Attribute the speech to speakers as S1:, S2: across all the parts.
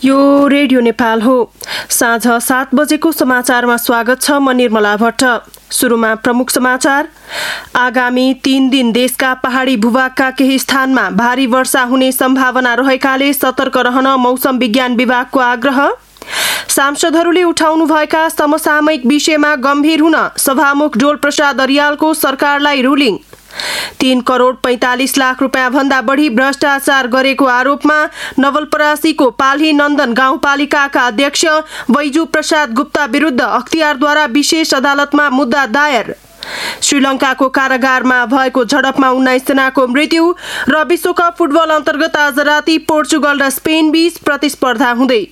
S1: यो रेडियो नेपाल हो। साँझ 7 बजेको समाचारमा स्वागत छ। म निर्मला भट्ट। सुरुमा प्रमुख समाचार। आगामी 3 दिन देशका पहाडी भूभागका केही स्थानमा भारी वर्षा हुने सम्भावना रहेकाले सतर्क रहन मौसम विज्ञान विभागको आग्रह। सांसदहरूले उठाउनुभएका समसामयिक विषयमा गम्भीर हुन सभामुख डोल प्रसाद अर्यालको सरकारलाई रुलिङ। 3 करोड 45 लाख रुपियाँ भन्दा बढी भ्रष्टाचार गरेको आरोपमा नवलपरासीको पाल्ही नन्दन गाउँपालिकाका अध्यक्ष बैजू प्रसाद गुप्ता विरुद्ध अख्तियारद्वारा विशेष अदालतमा मुद्दा दायर। श्रीलङ्काको कारागारमा भएको झडपमा 19 जनाको मृत्यु र विश्वकप फुटबल अन्तर्गत आज राति पोर्चुगल र स्पेन बीच प्रतिस्पर्धा हुँदै।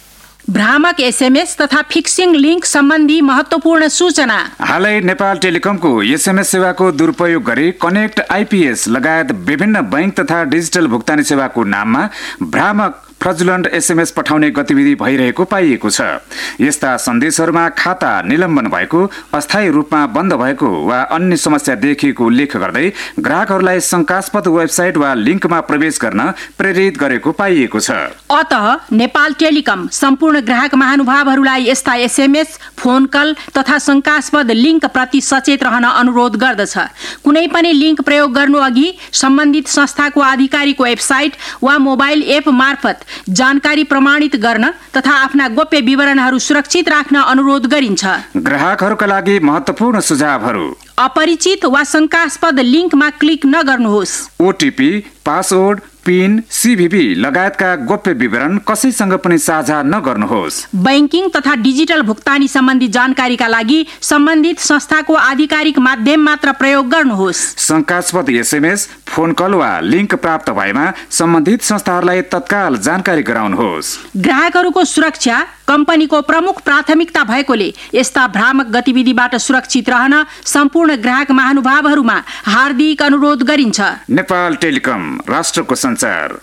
S2: भ्रामक एसएमएस तथा फिक्सिङ लिङ्क सम्बन्धी महत्त्वपूर्ण सूचना।
S3: हालै नेपाल टेलिकमको एसएमएस सेवाको दुरुपयोग गरी कनेक्ट आइपीएस लगायत विभिन्न बैंक तथा डिजिटल भुक्तानी सेवाको नाममा भ्रामक फ्रजुलन्ट एसएमएस पठाउने गतिविधि भइरहेको पाइएको छ। यस्ता सन्देशहरूमा खाता निलम्बन भएको, अस्थायी रूपमा बन्द भएको वा अन्य समस्या देखिएको उल्लेख गर्दै ग्राहकहरूलाई शंकास्पद वेबसाइट वा लिङ्कमा प्रवेश गर्न प्रेरित गरेको पाइएको छ।
S2: अतः नेपाल टेलिकम सम्पूर्ण ग्राहक महानुभावहरूलाई यस्ता एसएमएस, फोन कल तथा शंकास्पद लिङ्क प्रति सचेत रहन अनुरोध गर्दछ। कुनै पनि लिङ्क प्रयोग गर्नु अघि सम्बन्धित संस्थाको आधिकारिक वेबसाइट वा मोबाइल एप मार्फत जानकारी प्रमाणित गर्न तथा आफ्ना गोप्य विवरणहरू सुरक्षित राख्न अनुरोध गरिन्छ।
S3: ग्राहकहरूका लागि महत्त्वपूर्ण सुझावहरू।
S2: अपरिचित वा शंकास्पद लिङ्कमा क्लिक नगर्नुहोस्।
S3: ओटीपी, पासवर्ड, पिन, सीभीबी लगायतका गोप्य विवरण कसैसँग पनि साझा नगर्नुहोस्।
S2: बैंकिङ तथा डिजिटल भुक्तानी सम्बन्धी जानकारीका लागि सम्बन्धित संस्थाको आधिकारिक माध्यम मात्र प्रयोग गर्नुहोस्।
S3: शंकास्पद एसएमएस, फोन कल वा लिङ्क प्राप्त भएमा सम्बन्धित संस्थाहरूलाई तत्काल जानकारी गराउनुहोस्।
S2: ग्राहकहरूको सुरक्षा कम्पनीको प्रमुख प्राथमिकता भएकोले यस्ता भ्रामक गतिविधिबाट सुरक्षित रहन सम्पूर्ण ग्राहक महानुभावहरूमा हार्दिक अनुरोध गरिन्छ।
S3: नेपाल टेलिकम, राष्ट्रको संचार।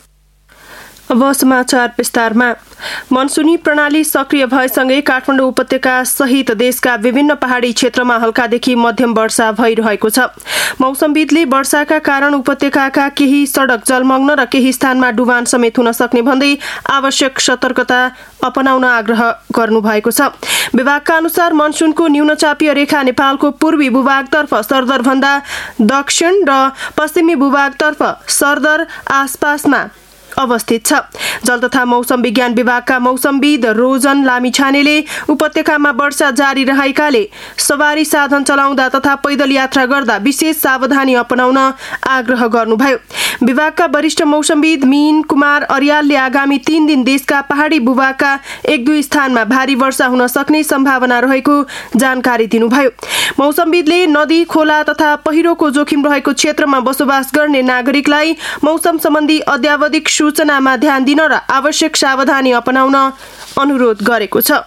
S1: अब समाचार विस्तारमा। मनसुनी प्रणाली सक्रिय भएसँगै काठमाडौँ उपत्यका सहित देशका विभिन्न पहाडी क्षेत्रमा हल्कादेखि मध्यम वर्षा भइरहेको छ। मौसमविदले वर्षाका कारण उपत्यकाका केही सडक जलमग्न र केही स्थानमा डुबान समेत हुन सक्ने भन्दै आवश्यक सतर्कता अपनाउन आग्रह गर्नुभएको छ। विभागका अनुसार मनसुनको न्यूनचापीय रेखा नेपालको पूर्वी भूभागतर्फ सरदर भन्दा दक्षिण र पश्चिमी भूभागतर्फ सरदर आसपासमा अवस्थित छ। जल तथा मौसम विज्ञान विभागका मौसमविद रोजन लामिछानेले उपत्यकामा वर्षा जारी रहेकाले सवारी साधन चलाउँदा तथा पैदल यात्रा गर्दा विशेष सावधानी अपनाउन आग्रह गर्नुभयो। विभागका वरिष्ठ मौसमविद मीन कुमार अर्यालले आगामी 3 दिन देशका पहाडी भूभागका 1-2 स्थानमा भारी वर्षा हुन सक्ने सम्भावना रहेको जानकारी दिनुभयो। मौसमविदले नदी, खोला तथा पहिरोको जोखिम रहेको क्षेत्रमा बसोबास गर्ने नागरिकलाई मौसम सम्बन्धी अद्यावधिक सूचनामा ध्यान दिन र आवश्यक सावधानी अपनाउन अनुरोध गरेको छ।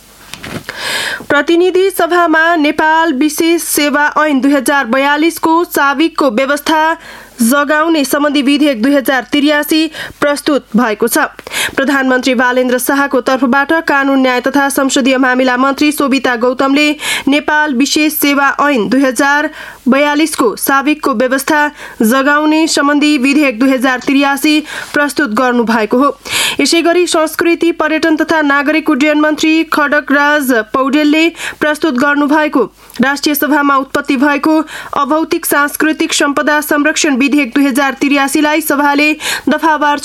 S1: प्रतिनिधि सभामा नेपाल विशेष सेवा ऐन 2042 को साविकको व्यवस्था जगाउने सम्बन्धी विधेयक 2083 प्रस्तुत भएको छ। प्रधानमन्त्री बालेन्द्र शाहको तर्फबाट कानून, न्याय तथा संसदीय मामिला मन्त्री शोभिता गौतमले नेपाल विशेष सेवा ऐन 2042 को साविकको व्यवस्था जगाउने सम्बन्धी विधेयक 2083 प्रस्तुत गर्नु भएको हो। यसैगरी संस्कृति, पर्यटन तथा नागरिक उड्डयन मन्त्री खड्गराज पौडेलले प्रस्तुत गर्नुभएको राष्ट्रिय सभामा उत्पत्ति भएको अभौतिक सांस्कृतिक सम्पदा संरक्षण विधेयक 2083 लाई सभाले दफावार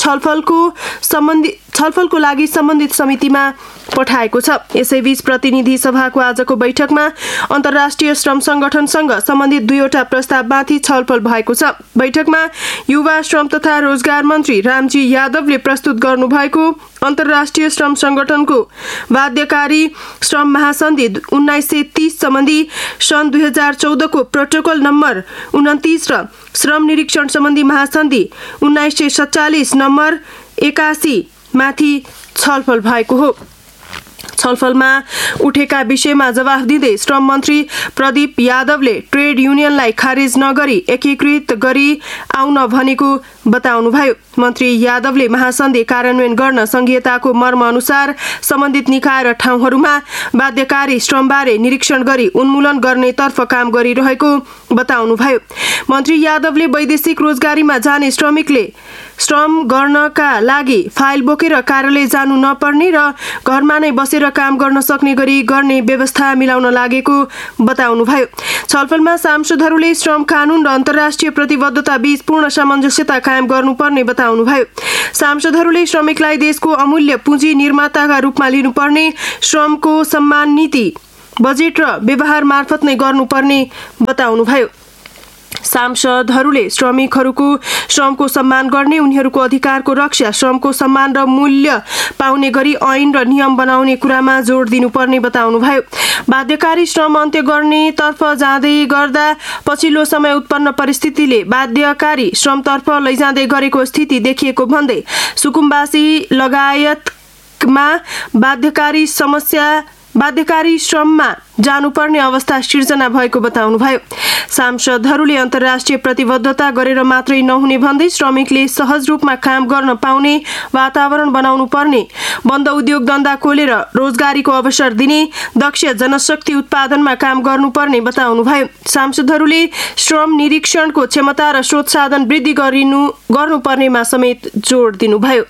S1: छलफलको लागि सम्बन्धित समितिमा पठाएको छ। यसैबीच प्रतिनिधि सभाको आजको बैठकमा अन्तर्राष्ट्रिय श्रम संगठनसँग सम्बन्धित 2वटा प्रस्तावमाथि छलफल भएको छ। बैठकमा युवा, श्रम तथा रोजगार मन्त्री रामजी यादवले प्रस्तुत गर्नुभएको अन्तर्राष्ट्रिय श्रम संगठनको बाध्यकारी श्रम महासन्धि 1930 सम्बन्धी सन् 2014 को प्रोटोकल नम्बर 29 र श्रम निरीक्षण सम्बन्धी महासन्धि 1947 नम्बर 81 माथि छलफल भएको हो। छलफलमा उठेका विषयमा जवाफ दिँदै श्रम मन्त्री प्रदीप यादवले ट्रेड युनियनलाई खारेज नगरी एकीकृत गरी आउन भनेको बताउनुभयो। मन्त्री यादवले महासन्धि कार्यान्वयन गर्न संघीयताको मर्म अनुसार सम्बन्धित निकाय र ठाउँहरूमा बाध्यकारी श्रमबारे निरीक्षण गरी उन्मूलन गर्नेतर्फ काम गरिरहेको बताउनुभयो। मन्त्री यादवले वैदेशिक रोजगारीमा जाने श्रमिकले श्रम गर्नका लागि फाइल बोकेर कार्यालय जानु नपर्ने र घरमा नै बसेर काम गर्न सक्ने गरी गर्ने व्यवस्था मिलाउन लागेको बताउनुभयो। छलफलमा सांसदहरूले श्रम कानून र अन्तर्राष्ट्रिय प्रतिबद्धता बीच पूर्ण सामञ्जस्यता कायम गर्नुपर्ने बताउनुभयो। सांसदहरूले श्रमिकलाई देशको अमूल्य पुँजी निर्माताका रूपमा लिनुपर्ने, श्रमको सम्मान नीति बजेट र व्यवहार मार्फत नै गर्नुपर्ने बताउनुभयो। सांसदहरूले श्रमिकहरूको श्रमको सम्मान गर्ने, उनीहरूको अधिकारको रक्षा, श्रमको सम्मान र मूल्य पाउने गरी ऐन र नियम बनाउने कुरामा जोड दिनुपर्ने बताउनुभयो। बाध्यकारी श्रम अन्त्य गर्नेतर्फ जाँदै गर्दा पछिल्लो समय उत्पन्न परिस्थितिले बाध्यकारी श्रमतर्फ लैजाँदै गरेको स्थिति देखिएको भन्दै सुकुम्बासी लगायतमा बाध्यकारी श्रममा जानुपर्ने अवस्था सिर्जना भएको बताउनुभयो। सांसदहरूले अन्तर्राष्ट्रिय प्रतिबद्धता गरेर मात्रै नहुने भन्दै श्रमिकले सहज रूपमा काम गर्न पाउने वातावरण बनाउनु पर्ने, बन्द उद्योग धन्दा खोलेर रोजगारीको अवसर दिने, दक्ष जनशक्ति उत्पादनमा काम गर्नुपर्ने बताउनुभयो। सांसदहरूले श्रम निरीक्षणको क्षमता र स्रोत साधन वृद्धि गर्नुपर्नेमा समेत जोड दिनुभयो।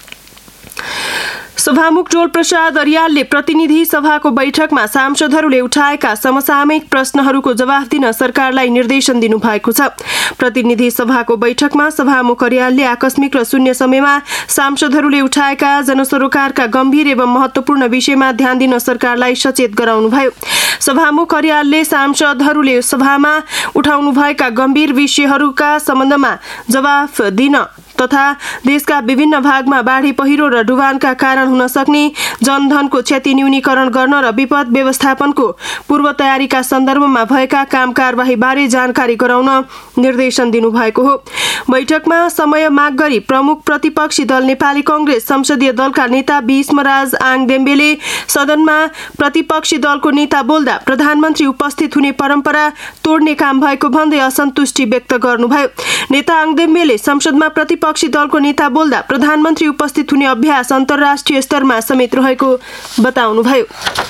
S1: सभामुख डोल प्रसाद अर्यालले प्रतिनिधि सभाको बैठकमा सांसदहरूले उठाएका समसामयिक प्रश्नहरूको जवाफ दिन सरकारलाई निर्देशन दिनुभएको छ। प्रतिनिधि सभाको बैठकमा सभामुख अर्यालले आकस्मिक र शून्य समयमा सांसदहरूले उठाएका जनसरोकारका गम्भीर एवं महत्त्वपूर्ण विषयमा ध्यान दिन सरकारलाई सचेत गराउनुभयो। सभामुख अर्यालले सांसदहरूले सभामा उठाउनुभएका गम्भीर विषयहरूका सम्बन्धमा जवाफ दिन तथा देशका विभिन्न भागमा बाढी पहिरो र डुबानका कारण हुन सक्ने जनधनको क्षति न्यूनीकरण गर्न र विपद व्यवस्थापनको पूर्व तयारीका सन्दर्भमा भएका काम कारबाही बारे जानकारी गराउन निर्देशन दिनुभएको हो। बैठकमा समय माग गरी प्रमुख प्रतिपक्षी दल नेपाली कांग्रेस संसदीय दलका नेता भीष्मराज आङदेम्बेले सदनमा प्रतिपक्षी दलको नेता बोल्दा प्रधानमन्त्री उपस्थित हुने परम्परा तोड्ने काम भएको भन्दै असन्तुष्टि व्यक्त गर्नुभयो। नेता आङदेम्बेले संसदमा प्रतिपक्षी दलको नेता बोल्दा प्रधानमन्त्री उपस्थित हुने अभ्यास अन्तर्राष्ट्रिय स्तरमा समेत रहेको बताउनुभयो।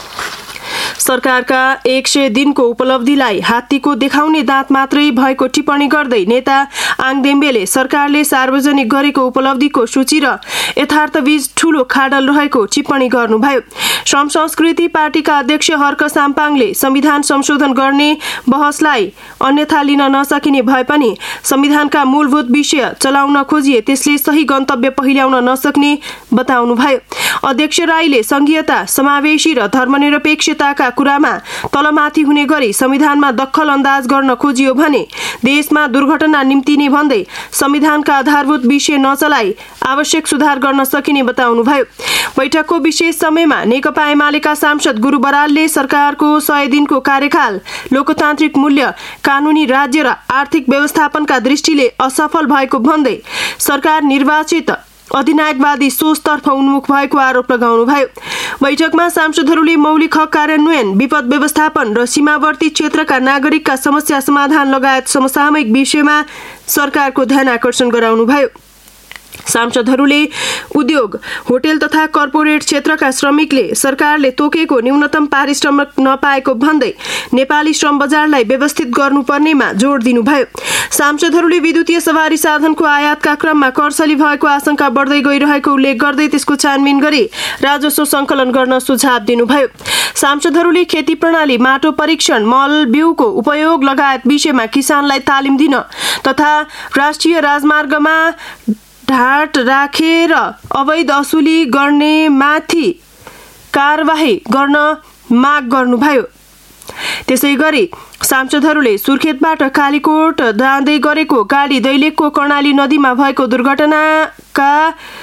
S1: सरकारका 100 दिनको उपलब्धिलाई हात्तीको देखाउने दाँत मात्रै भएको टिप्पणी गर्दै नेता आङदेम्बेले सरकारले सार्वजनिक गरेको उपलब्धिको सूची र यथार्थबीच ठूलो खाडल रहेको टिप्पणी गर्नुभयो। श्रम संस्कृति पार्टीका अध्यक्ष हर्क साम्पाङले संविधान संशोधन गर्ने बहसलाई अन्यथा लिन नसकिने भए पनि संविधानका मूलभूत विषय चलाउन खोजिए त्यसले सही गन्तव्य पहिल्याउन नसक्ने बताउनुभयो। अध्यक्ष राईले संघीयता, समावेशी र धर्मनिरपेक्षताका कुरामा तलमाथि हुने गरी संविधानमा दखल अन्दाज गर्न खोजियो भने देशमा दुर्घटना निम्तिने भन्दै संविधानका आधारभूत विषय नचलाई आवश्यक सुधार गर्न सकिने बताउनुभयो। बैठकको विशेष समयमा नेकपा एमालेका सांसद गुरु बरालले सरकारको 100 दिनको कार्यकाल लोकतान्त्रिक मूल्य, कानूनी राज्य र आर्थिक व्यवस्थापनका दृष्टिले असफल भएको भन्दै सरकार निर्वाचित अधिनायकवादी सोचतर्फ उन्मुख भएको आरोप लगाउनुभयो। बैठकमा सांसदहरूले मौलिक हक कार्यान्वयन, विपद व्यवस्थापन र सीमावर्ती क्षेत्रका नागरिकका समस्या समाधान लगायत समसामयिक विषयमा सरकारको ध्यान आकर्षण गराउनुभयो। सांसदहरूले उद्योग, होटेल तथा कर्पोरेट क्षेत्रका श्रमिकले सरकारले तोकेको न्यूनतम पारिश्रमिक नपाएको भन्दै नेपाली श्रम बजारलाई व्यवस्थित गर्नुपर्नेमा जोड दिनुभयो। सांसदहरूले विद्युतीय सवारी साधनको आयातका क्रममा कर्सली भएको आशंका बढ्दै गइरहेको उल्लेख गर्दै त्यसको छानबिन गरी राजस्व सङ्कलन गर्न सुझाव दिनुभयो। सांसदहरूले खेती प्रणाली, माटो परीक्षण, मल बिउको उपयोग लगायत विषयमा किसानलाई तालिम दिन तथा राष्ट्रिय राजमार्गमा ढाट राखेर अवैध असुली गर्ने माथि कारबाही गर्न माग गर्नुभयो। त्यसैगरी सांसदहरूले सुर्खेतबाट कालीकोट जाँदै गरेको गाडी दैलेखको कर्णाली नदीमा भएको दुर्घटनाका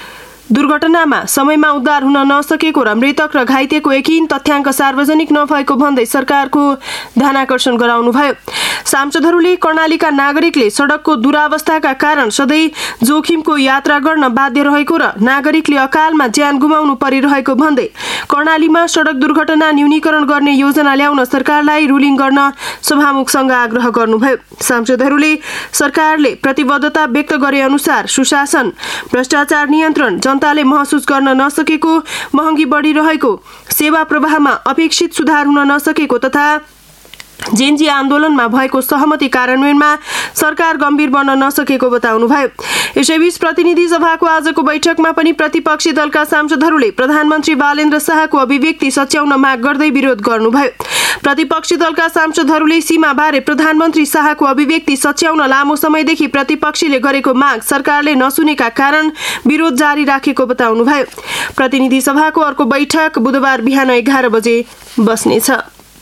S1: दुर्घटनामा समयमा उद्धार हुन नसकेको र मृतक र घाइतेको यकिन तथ्याङ्क सार्वजनिक नभएको भन्दै सरकारको ध्यानाकर्षण गराउनुभयो। सांसदहरूले कर्णालीका नागरिकले सडकको दुरावस्थाका कारण सधैँ जोखिमको यात्रा गर्न बाध्य रहेको र नागरिकले अकालमा ज्यान गुमाउनु परिरहेको भन्दै कर्णालीमा सडक दुर्घटना न्यूनीकरण गर्ने योजना ल्याउन सरकारलाई रुलिङ गर्न सभामुखसँग आग्रह गर्नुभयो। सांसदहरूले सरकारले प्रतिबद्धता व्यक्त गरे अनुसार सुशासन, भ्रष्टाचार नियन्त्रण, जनताले महसुस गर्न नसकेको महँगी बढिरहेको, सेवा प्रवाहमा अपेक्षित सुधार हुन नसकेको तथा जेनजी आन्दोलनमा भएको सहमति कार्यान्वयनमा सरकार गम्भीर बन्न नसकेको बताउनुभयो। यसैबीच प्रतिनिधि सभाको आजको बैठकमा पनि प्रतिपक्षी दलका सांसदहरूले प्रधानमन्त्री बालेन्द्र शाहको अभिव्यक्ति सच्याउन माग गर्दै विरोध गर्नुभयो। प्रतिपक्षी दलका सांसदहरूले सीमाबारे प्रधानमन्त्री शाहको अभिव्यक्ति सच्याउन लामो समयदेखि प्रतिपक्षीले गरेको माग सरकारले नसुनेका कारण विरोध जारी राखेको बताउनुभयो। प्रतिनिधि सभाको अर्को बैठक बुधबार बिहान 11 बजे बस्नेछ।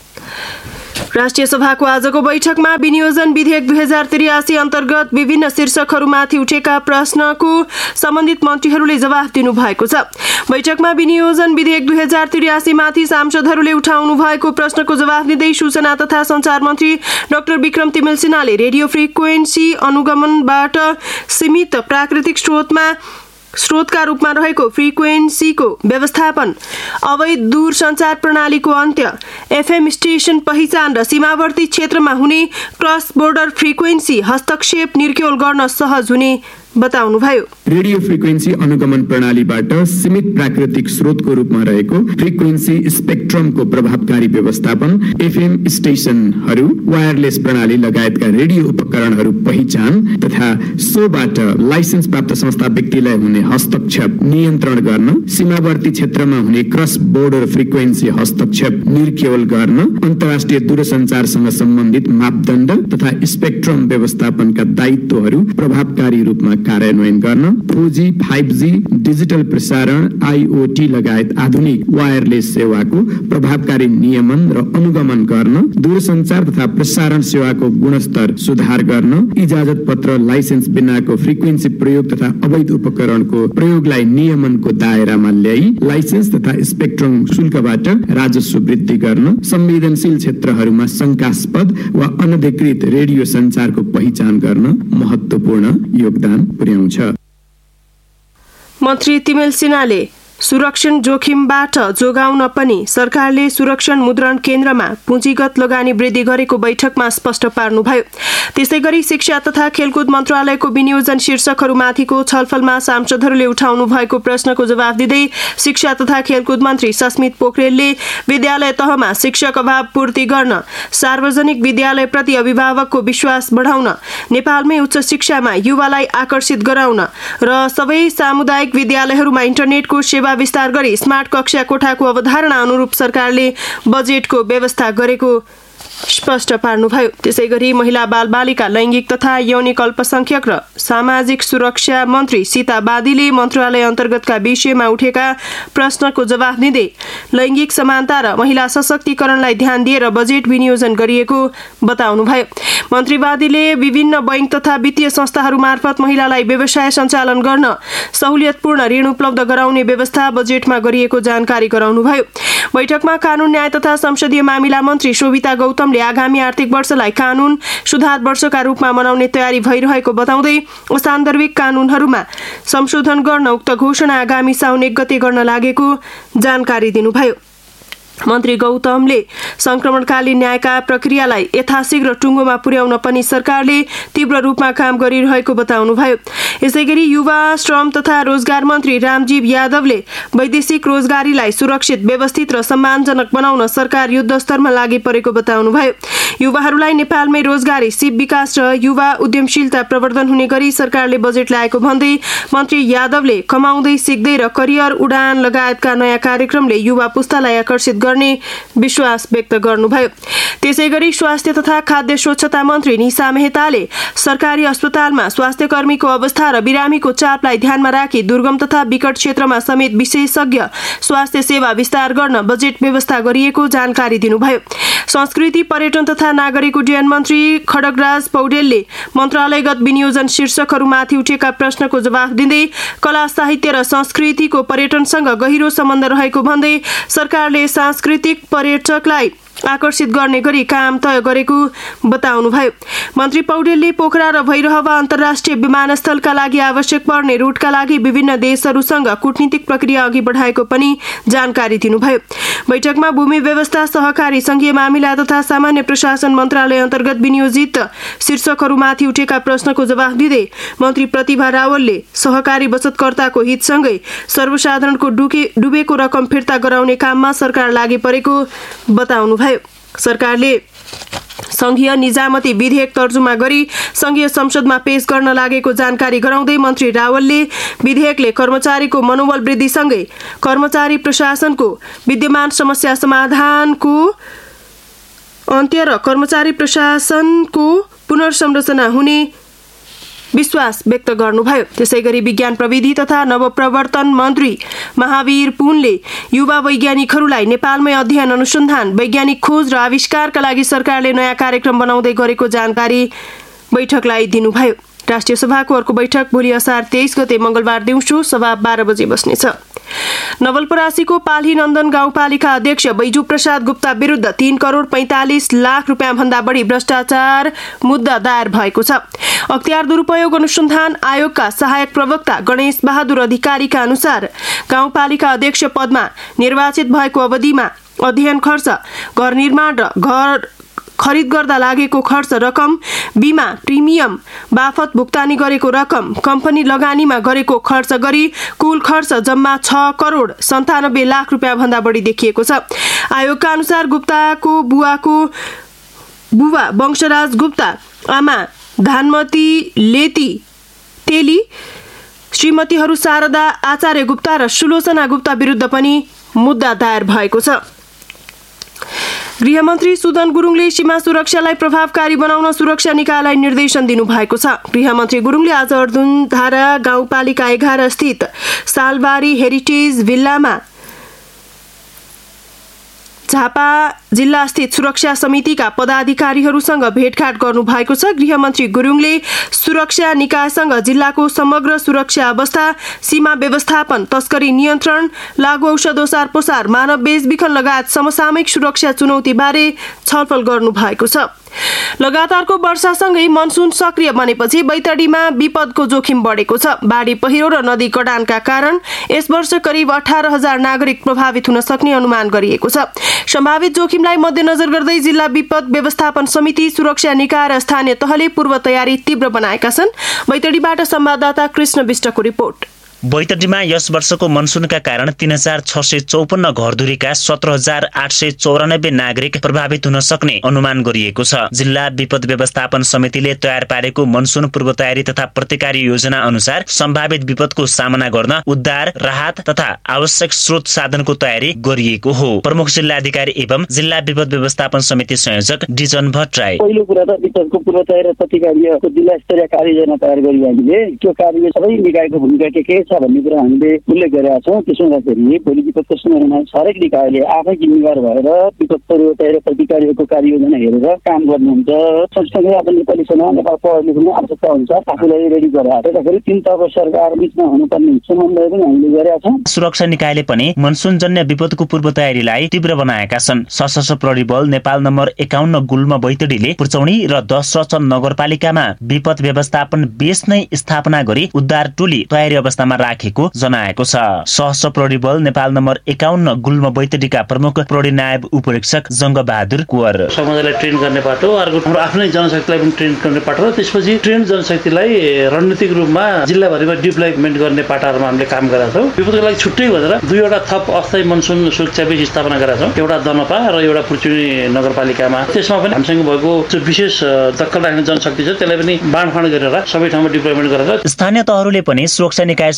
S1: राष्ट्रिय सभाको आजको बैठकमा विनियोजन विधेयक 2083 अन्तर्गत विभिन्न शीर्षकहरूमाथि उठेका प्रश्नको सम्बन्धित मन्त्रीहरूले जवाफ दिनुभएको छ। बैठकमा विनियोजन विधेयक 2083 माथि सांसदहरूले उठाउनु भएको प्रश्नको जवाफ दिँदै सूचना तथा सञ्चार मन्त्री डाक्टर विक्रम तिमेल सिन्हाले रेडियो फ्रिक्वेन्सी अनुगमनबाट सीमित प्राकृतिक स्रोतका रूपमा रहेको फ्रिक्वेन्सीको व्यवस्थापन, अवैध दूरसञ्चार प्रणालीको अन्त्य, एफएम स्टेशन पहिचान र सीमावर्ती क्षेत्रमा हुने क्रस बोर्डर फ्रिक्वेन्सी हस्तक्षेप निर्क्योल गर्न सहज हुने बताउनुभयो।
S4: रेडियो फ्रिक्वेन्सी अनुगमन प्रणालीबाट सीमित प्राकृतिक स्रोतको रूपमा रहेको फ्रिक्वेन्सी स्पेक्ट्रमको प्रभावकारी व्यवस्थापन, एफएम स्टेशनहरू, वायरलेस प्रणाली लगायतका रेडियो उपकरणहरू पहिचान तथा सोबाट लाइसेन्स प्राप्त संस्था व्यक्तिलाई हुने हस्तक्षेप नियन्त्रण गर्न, सीमावर्ती क्षेत्रमा हुने क्रस बोर्डर फ्रिक्वेन्सी हस्तक्षेप निर्क्योल गर्न, अन्तर्राष्ट्रिय दूरसञ्चारसँग सम्बन्धित मापदण्ड तथा स्पेक्ट्रम व्यवस्थापनका दायित्वहरू प्रभावकारी रूपमा कार्यान्वयन गर्न, 4G, 5G, डिजिटल प्रसारण, IoT लगायत आधुनिक वायरलेस सेवाको प्रभावकारी नियमन र अनुगमन गर्न, दूरसञ्चार तथा प्रसारण सेवाको गुणस्तर सुधार गर्न, इजाजत पत्र लाइसेन्स बिनाको फ्रिक्वेन्सी प्रयोग तथा अवैध उपकरणको प्रयोगलाई नियमनको दायरामा ल्याई लाइसेन्स तथा स्पेक्ट्रम शुल्कबाट राजस्व वृद्धि गर्न, संवेदनशील क्षेत्रहरूमा शंकास्पद वा अनधिकृत रेडियो सञ्चारको पहिचान गर्न महत्त्वपूर्ण योगदान पुर्याउँछ।
S1: मन्त्री तिमेल सिन्हाले सुरक्षण जोखिमबाट जोगाउन पनि सरकारले सुरक्षण मुद्रण केन्द्रमा पुँजीगत लगानी वृद्धि गरेको बैठकमा स्पष्ट पार्नुभयो। त्यसैगरी शिक्षा तथा खेलकुद मन्त्रालयको विनियोजन शीर्षकहरूमाथिको छलफलमा सांसदहरूले उठाउनु भएको प्रश्नको जवाफ दिँदै शिक्षा तथा खेलकुद मन्त्री सस्मित पोखरेलले विद्यालय तहमा शिक्षक अभाव पूर्ति गर्न, सार्वजनिक विद्यालयप्रति अभिभावकको विश्वास बढाउन, नेपालमै उच्च शिक्षामा युवालाई आकर्षित गराउन र सबै सामुदायिक विद्यालयहरूमा इन्टरनेटको सेवा विस्तार गरी स्मार्ट कक्षा कोठाको अवधारणा अनुरूप सरकारले बजेटको व्यवस्था गरेको स्पष्ट पार्नुभयो। त्यसैगरी महिला बालबालिका लैंगिक तथा यौनिक अल्पसंख्यक र सामाजिक सुरक्षा मन्त्री सीता बादीले मन्त्रालय अन्तर्गतका विषयमा उठेका प्रश्नको जवाफ दिँदै लैंगिक समानता र महिला सशक्तिकरणलाई ध्यान दिएर बजेट विनियोजन गरिएको बताउनुभयो। मन्त्री बादीले विभिन्न बैंक तथा वित्तीय संस्थाहरू मार्फत महिलालाई व्यवसाय सञ्चालन गर्न सहुलियतपूर्ण ऋण उपलब्ध गराउने व्यवस्था बजेटमा गरिएको जानकारी गराउनुभयो। बैठकमा कानून न्याय तथा संसदीय मामिला मन्त्री शोभिता गौतमले आगामी आर्थिक वर्षलाई कानून सुधार वर्षका रूपमा मनाउने तयारी भइरहेको बताउँदै असान्दर्भिक कानूनहरूमा संशोधन गर्न उक्त घोषणा आगामी साउन 1 गते गर्न लागेको जानकारी दिनुभयो। मन्त्री गौतमले संक्रमणकालीन न्यायका प्रक्रियालाई यथाशीघ्र टुङ्गोमा पुर्याउन पनि सरकारले तीव्र रूपमा काम गरिरहेको बताउनुभयो। यसैगरी युवा श्रम तथा रोजगार मन्त्री रामजीव यादवले वैदेशिक रोजगारीलाई सुरक्षित, व्यवस्थित र सम्मानजनक बनाउन सरकार युद्धस्तरमा लागि परेको बताउनुभयो। युवाहरूलाई नेपालमै रोजगारी, सिप विकास र युवा उद्यमशीलता प्रवर्धन हुने गरी सरकारले बजेट ल्याएको भन्दै मन्त्री यादवले कमाउँदै सिक्दै र करियर उडान लगायतका नयाँ कार्यक्रमले युवा पुस्तालाई आकर्षित गर्ने विश्वास व्यक्त गर्नुभयो। त्यसैगरी स्वास्थ्य तथा खाद्य स्वच्छता मन्त्री निशा मेहताले सरकारी अस्पतालमा स्वास्थ्य कर्मीको अवस्था र बिरामीको चापलाई ध्यानमा राखी दुर्गम तथा विकट क्षेत्रमा समेत विशेषज्ञ स्वास्थ्य सेवा विस्तार गर्न बजेट व्यवस्था गरिएको जानकारी दिनुभयो। संस्कृति, पर्यटन तथा नागरिक उड्डयन मन्त्री खड्गराज पौडेलले मन्त्रालयगत विनियोजन शीर्षकहरूमाथि उठेका प्रश्नको जवाफ दिँदै कला, साहित्य र संस्कृतिको पर्यटनसँग गहिरो सम्बन्ध रहेको भन्दै सरकारले सांस्कृतिक पर्यटकलाई आकर्षित गर्ने गरी काम तय गरेको बताउनुभयो। मन्त्री पौडेलले पोखरा र भैरहवा अन्तर्राष्ट्रिय विमानस्थलका लागि आवश्यक पर्ने रुटका लागि विभिन्न देशहरूसँग कूटनीतिक प्रक्रिया अघि बढाएको पनि जानकारी दिनुभयो। बैठकमा भूमि व्यवस्था, सहकारी, संघीय मामिला तथा सामान्य प्रशासन मन्त्रालय अन्तर्गत विनियोजित शीर्षकहरूमाथि उठेका प्रश्नको जवाफ दिँदै मन्त्री प्रतिभा रावलले सहकारी बचतकर्ताको हितसँगै सर्वसाधारणको डुबेको रकम फिर्ता गराउने काममा सरकार लागि परेको बताउनुभयो। सरकारले संघीय निजामती विधेयक तर्जुमा गरी संघीय संसदमा पेश गर्न लागेको जानकारी गराउँदै मन्त्री रावलले विधेयकले कर्मचारीको मनोबल वृद्धिसँगै कर्मचारी प्रशासनको विद्यमान समस्या समाधानको अन्त्य र कर्मचारी प्रशासनको पुनर्संरचना हुने विश्वास व्यक्त गर्नुभयो। त्यसैगरी विज्ञान प्रविधि तथा नवप्रवर्तन मन्त्री महावीर पुनले युवा वैज्ञानिकहरूलाई नेपालमै अध्ययन, अनुसन्धान, वैज्ञानिक खोज र आविष्कारका लागि सरकारले नयाँ कार्यक्रम बनाउँदै गरेको जानकारी बैठकलाई दिनुभयो। राष्ट्रिय सभाको अर्को बैठक भोलि असार 23 गते मंगलबार दिउँसो सभा 12 बजे बस्नेछ। नवलपरासीको पाल्ही नन्दन गाउँपालिका अध्यक्ष बैजू प्रसाद गुप्ता विरुद्ध 3 करोड 45 लाख रुपियाँ भन्दा बढी भ्रष्टाचार मुद्दा दायर भएको छ। अख्तियार दुरुपयोग अनुसन्धान आयोगका सहायक प्रवक्ता गणेश बहादुर अधिकारीका अनुसार गाउँपालिका अध्यक्ष पदमा निर्वाचित भएको अवधिमा अध्ययन खर्च, घर निर्माण र घर खरिद गर्दा लागेको खर्च रकम, बीमा प्रिमियम बापत भुक्तानी गरेको रकम, कम्पनी लगानीमा गरेको खर्च गरी कुल खर्च जम्मा 6 करोड 97 लाख रुपियाँ भन्दा बढी देखिएको छ। आयोगका अनुसार गुप्ताको बुबा वंशराज गुप्ता, आमा धानमती लेती तेली, श्रीमतीहरू शारदा आचार्य गुप्ता र सुलोचना गुप्ता विरुद्ध पनि मुद्दा दायर भएको छ। गृहमन्त्री सुदन गुरुङले सीमा सुरक्षालाई प्रभावकारी बनाउन सुरक्षा निकायलाई निर्देशन दिनुभएको छ। गृहमन्त्री गुरुङले आज अर्जुनधारा गाउँपालिका 11 स्थित सालबारी हेरिटेज भिल्लामा झापा जिल्ला स्थित सुरक्षा समितिका पदाधिकारीहरूसँग भेटघाट गर्नु भएको छ। गृहमन्त्री गुरुङले सुरक्षा निकायसँग जिल्लाको समग्र सुरक्षा अवस्था, सीमा व्यवस्थापन, तस्करी नियन्त्रण, लागु औषध ओसार पसार, मानव बेचबिखन लगायत समसामयिक सुरक्षा चुनौतीबारे छलफल गर्नु भएको छ। लगातारको वर्षासँगै मनसुन सक्रिय बनेपछि बैतडीमा विपदको जोखिम बढेको छ। बाढी, पहिरो र नदी कटानका कारण यस वर्ष करिब 18,000 नागरिक प्रभावित हुन सक्ने अनुमान गरिएको छ। सम्भावित जोखिमलाई मध्यनजर गर्दै जिल्ला विपद व्यवस्थापन समिति, सुरक्षा निकाय र स्थानीय तहले पूर्व तयारी तीव्र बनाएका छन्। बैतडीबाट संवाददाता कृष्ण विष्टको रिपोर्ट।
S5: बैतडीमा यस वर्षको मनसुनका कारण 3,654 घरधुरीका 17,894 नागरिक प्रभावित हुन सक्ने अनुमान गरिएको छ। जिल्ला विपद व्यवस्थापन समितिले तयार पारेको मनसुन पूर्व तयारी तथा प्रतिकारी योजना अनुसार सम्भावित विपदको सामना गर्न उद्धार, राहत तथा आवश्यक स्रोत साधनको तयारी गरिएको हो। प्रमुख जिल्लाधिकारी एवं जिल्ला विपद व्यवस्थापन समिति संयोजक डिजन भट्टराई,
S6: पहिलो कुरा त विपदको पूर्व तयारी र प्रतिकारीको जिल्ला स्तरीय कार्ययोजना तयार गरी हामीले त्यो कार्य सबै निकायको भूमिका के छ भन्ने कुरा हामीले उल्लेख गरेका छौँ। त्यसो हुँदाखेरि भोलि विपदको समयमा हरेक निकायले आफै जिम्मेवार भएर विपद पूर्व तयारी र प्रतिकारीको कार्ययोजना हेरेर काम गर्नुहुन्छ। सँगसँगै अब नेपाली सेना, नेपाल प्रहरीले पनि आवश्यकता हुन्छ आफूलाई रेडी गराएर तीन तहको सरकार बीचमा हुनुपर्ने समन्वय पनि हामीले गरेका छौँ।
S5: सुरक्षा निकायले पनि मनसुनजन्य विपदको पूर्व तयारीलाई तीव्र बनाएका छन्। सशस्त्र प्रहरी बल नेपाल नम्बर 51 गुल्म बैतडीले पुर्चौनी र 10 रचन नगरपालिकामा विपद व्यवस्थापन बेस नै स्थापना गरी उद्धार टोली तयारी अवस्थामा राखेको जनाएको छ। सशस्त्र प्रहरी बल नेपाल नम्बर 51 गुल्म बैतडीका प्रमुख प्रहरी नायब उपरीक्षक जंग बहादुर कुवर,
S7: समुदायलाई ट्रेन गर्ने बाटो, अर्को हाम्रो आफ्नै जनशक्तिलाई पनि ट्रेन गर्ने बाटो र त्यसपछि ट्रेन जनशक्तिलाई रणनीतिक रूपमा जिल्लाभरिमा डिप्लयमेन्ट गर्ने पाटाहरूमा हामीले काम गरेका छौँ। विपदको लागि छुट्टै भनेर 2वटा थप अस्थायी मनसुन सुरक्षा बेस स्थापना गरेका छौँ, एउटा दनपा र एउटा पुर्चौनी नगरपालिकामा। त्यसमा पनि हामीसँग भएको विशेष दक्कल राख्ने जनशक्ति छ, त्यसलाई पनि बाँडफाँड गरेर सबै ठाउँमा डिप्लयमेन्ट गरेर
S5: स्थानीय तहहरूले पनि सुरक्षा निकायसँग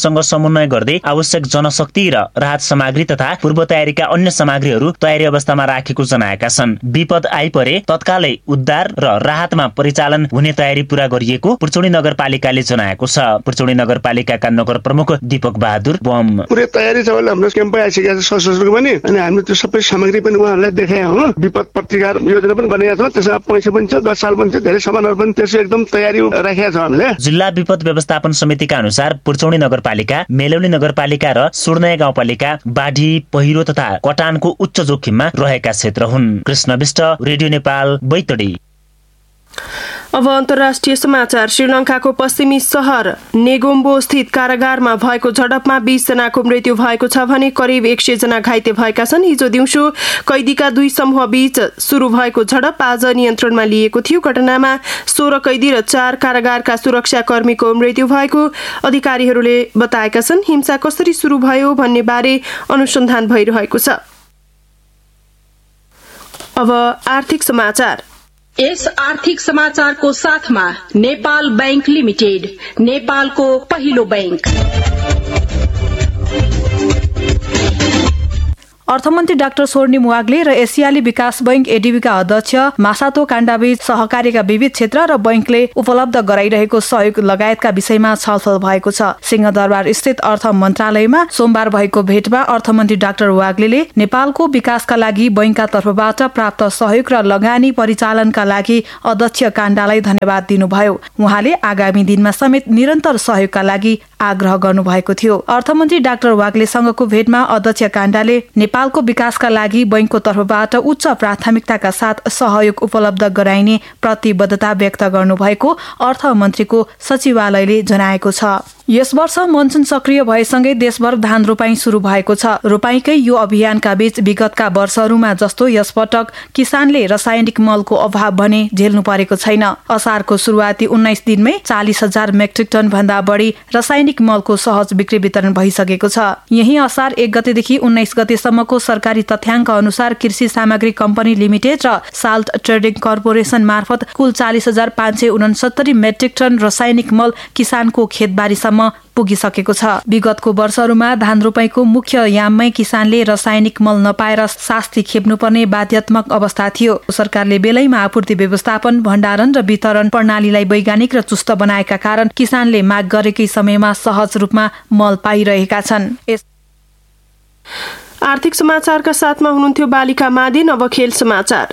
S5: संघसँग समन्वय गर्दै आवश्यक जनशक्ति र राहत सामग्री तथा पूर्व तयारीका अन्य सामग्रीहरू तयारी अवस्थामा राखेको जनाएका छन्। विपद आइपरे तत्कालै उद्धार र राहतमा परिचालन हुने तयारी पूरा गरिएको पुर्चौडी नगरपालिकाले जनाएको छ। पुर्चौडी नगरपालिकाका नगर प्रमुख दीपक बहादुर बम
S8: पुरै तयारी छ। हाम्रो क्याम्पै आइसकेको छ सशस्त्रको पनि, अनि हामीले त्यो सबै सामग्री पनि उहाँहरूलाई देखाए हो। विपद प्रतिकार योजना पनि बनाएका छौँ, त्यसमा पैसा पनि छ, 10 साल पनि छ, धेरै सामानहरू पनि त्यसो एकदम तयारी राखेका छौँ हामीले।
S5: जिल्ला विपद व्यवस्थापन समितिका अनुसार पुर्चौडी नगरपालिका, मेलौली नगरपालिका र सुर्नय गाउँपालिका बाढी, पहिरो तथा कटानको उच्च जोखिममा रहेका क्षेत्र हुन्। कृष्ण विष्ट, रेडियो नेपाल, बैतडी।
S1: अब अन्तर्राष्ट्रिय समाचार। श्रीलङ्काको पश्चिमी शहर नेगोम्बो स्थित कारागारमा भएको झडपमा 20 जनाको मृत्यु भएको छ भने करिब 100 जना घाइते भएका छन्। हिजो दिउँसो कैदीका 2 समूह बीच सुरु भएको झडप आज नियन्त्रणमा लिएको थियो। घटनामा 16 कैदी र 4 कारागारका सुरक्षाकर्मीको मृत्यु भएको अधिकारीहरूले बताएका छन्। हिंसा कसरी सुरु भयो भन्ने बारे अनुसन्धान भइरहेको छ। अब आर्थिक समाचार।
S2: यस आर्थिक समाचारको साथमा नेपाल बैंक लिमिटेड, नेपालको पहिलो बैंक।
S9: अर्थमन्त्री डाक्टर स्वर्णिम वाग्ले र एसियाली विकास बैंक एडीबीका अध्यक्ष मासातो काण्डाबीच सहकारीका विविध क्षेत्र र बैंकले उपलब्ध गराइरहेको सहयोग लगायतका विषयमा छलफल भएको छ। सिंहदरबार स्थित अर्थ मन्त्रालयमा सोमबार भएको भेटमा अर्थमन्त्री डाक्टर वाग्ले नेपालको विकासका लागि बैंकका तर्फबाट प्राप्त सहयोग र लगानी परिचालनका लागि अध्यक्ष काण्डालाई धन्यवाद दिनुभयो। उहाँले आगामी दिनमा समेत निरन्तर सहयोगका लागि आग्रह गर्नुभएको थियो। अर्थमन्त्री डाक्टर वाग्लेसँगको भेटमा अध्यक्ष काण्डाले नेपालको विकासका लागि बैंकको तर्फबाट उच्च प्राथमिकताका साथ सहयोग उपलब्ध गराइने प्रतिबद्धता व्यक्त गर्नुभएको अर्थमन्त्रीको सचिवालयले जनाएको छ। यस वर्ष मनसुन सक्रिय भएसँगै देशभर धान रोपाई सुरु भएको छ। रोपाईकै यो अभियानका बीच विगतका वर्षहरूमा जस्तो यसपटक किसानले रासायनिक मलको अभाव भने झेल्नु परेको छैन। असारको सुरुवाती 19 दिनमै 40,000 मेट्रिक टन भन्दा बढी रासायनिक मलको सहज बिक्री वितरण भइसकेको छ। यही असार 1 गतेदेखि 19 गतेसम्मको सरकारी तथ्याङ्क अनुसार कृषि सामग्री कम्पनी लिमिटेड र साल्ट ट्रेडिङ कर्पोरेसन मार्फत कुल 40,569 मेट्रिक टन रासायनिक मल किसानको खेतबारीसम्म पुगिसकेको छ। विगतको वर्षहरूमा धान रोपाईको मुख्य याममै किसानले रासायनिक मल नपाएर शास्ति खेप्नुपर्ने बाध्यात्मक अवस्था थियो। सरकारले बेलैमा आपूर्ति व्यवस्थापन, भण्डारण र वितरण प्रणालीलाई वैज्ञानिक र चुस्त बनाएका कारण किसानले माग गरेकै समयमा सहज रूपमा मल पाइरहेका छन्।
S1: आर्थिक समाचारका साथमा हुनुहुन्थ्यो बालिका मादिन। अब खेल समाचार।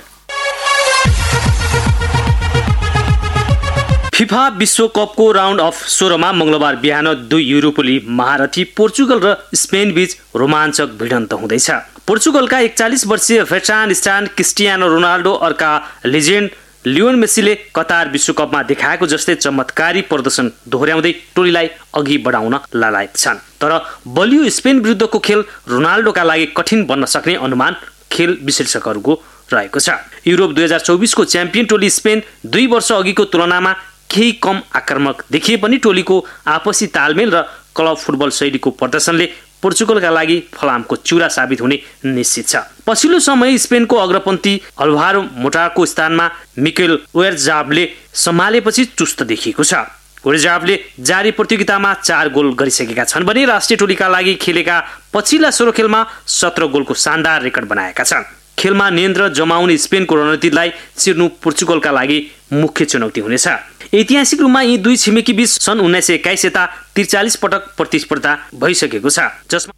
S10: फिफा विश्वकपको राउन्ड अफ 16 मा मंगलबार बिहान 2 युरोपेली महारथी पोर्चुगल र स्पेन बीच रोमाञ्चक भिडन्त हुँदैछ। पोर्चुगलका 41 वर्षीय भेटरान स्टार क्रिस्टियानो रोनाल्डो अर्का लेजेन्ड लियोन मेसीले कतार विश्वकपमा देखाएको जस्तै चमत्कारी प्रदर्शन दोहोर्याउँदै टोलीलाई अघि बढाउन लालायत छन्। तर बलियो स्पेन विरुद्धको खेल रोनाल्डोका लागि कठिन बन्न सक्ने अनुमान खेल विश्लेषकहरूको रहेको छ। युरोप 2024 को च्याम्पियन टोली स्पेन 2 वर्ष अघिको तुलनामा केही कम आक्रामक देखिए पनि टोलीको आपसी तालमेल र क्लब फुटबल शैलीको प्रदर्शनले पोर्चुगलका लागि फलामको चुरा साबित हुने निश्चित छ। पछिल्लो समय स्पेनको अग्रपन्थी अल्भारो मोटाको स्थानमा मिकेल ओयरजाबले सम्हालेपछि चुस्त देखिएको छ। ओयरजाबले जारी प्रतियोगितामा 4 गोल गरिसकेका छन् भने राष्ट्रिय टोलीका लागि खेलेका पछिल्ला 16 खेलमा 17 गोलको शानदार रेकर्ड बनाएका छन्। खेलमा नियन्त्रण जमाउने स्पेनको रणनीतिलाई चिर्नु पोर्चुगलका लागि मुख्य चुनौती हुनेछ। ऐतिहासिक रूपमा यी दुई छिमेकी बीच सन् 1921 यता 43 पटक प्रतिस्पर्धा भइसकेको छ, जसमा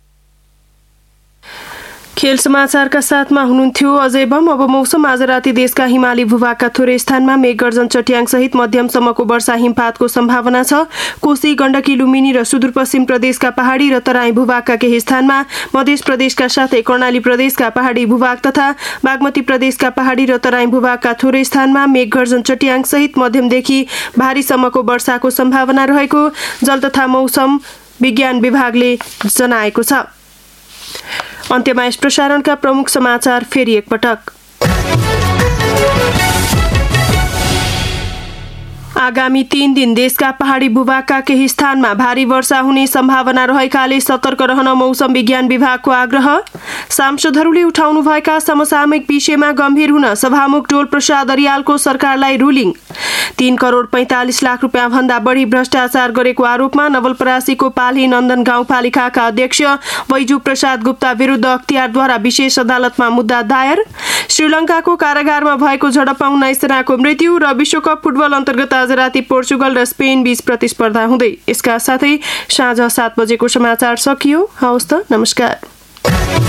S1: खेल समाचारका साथमा हुनुहुन्थ्यो अजय बम। अब मौसम। आज राति देशका हिमाली भूभागका थोरै स्थानमा मेघगर्जन चट्याङ सहित मध्यमसम्मको वर्षा हिमपातको सम्भावना छ। कोशी, गण्डकी, लुम्बिनी र सुदूरपश्चिम प्रदेशका पहाडी र तराई भूभागका केही स्थानमा, मध्य प्रदेशका साथै कर्णाली प्रदेशका पहाडी भूभाग तथा बागमती प्रदेशका पहाडी र तराई भूभागका थोरै स्थानमा मेघगर्जन चट्याङ सहित मध्यमदेखि भारीसम्मको वर्षाको सम्भावना रहेको जल तथा मौसम विज्ञान विभागले जनाएको छ। अन्त्यमा यस प्रसारणका प्रमुख समाचार फेरि एकपटक। आगामी 3 दिन देशका पहाडी भूभागका केही स्थानमा भारी वर्षा हुने सम्भावना रहेकाले सतर्क रहन मौसम विज्ञान विभागको आग्रह। सांसदहरूले उठाउनुभएका समसामयिक विषयमा गम्भीर हुन सभामुख डोल प्रसाद अरियालको सरकारलाई रुलिङ। 3 करोड 45 लाख रुपियाँ भन्दा बढी भ्रष्टाचार गरेको आरोपमा नवलपरासीको पाल्ही नन्दन गाउँपालिकाका अध्यक्ष वैजु प्रसाद गुप्ता विरुद्ध अख्तियारद्वारा विशेष अदालतमा मुद्दा दायर। श्रीलङ्काको कारागारमा भएको झडपमा 19 जनाको मृत्यु र विश्वकप फुटबल अन्तर्गत आज राति पोर्चुगल र स्पेन बीच प्रतिस्पर्धा हुँदै। यसका साथै साँझ 7 बजेको समाचार सकियो। हवस् त, नमस्कार।